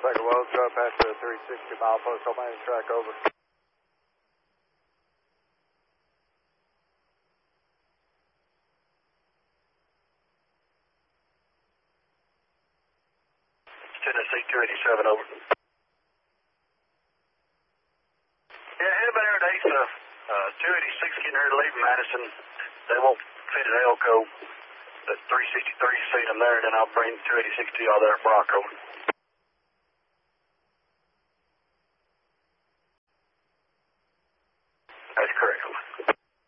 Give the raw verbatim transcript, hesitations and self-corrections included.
Second Wells, drop past the three sixty mile post on main track, over. Tennessee two eighty-seven, over. Yeah, anybody here at A S A, uh, two eighty-six getting ready to leave Madison. They won't fit at Elko. The three sixty-three seen them there, and then I'll bring two eighty-six to y'all there at Brock, over.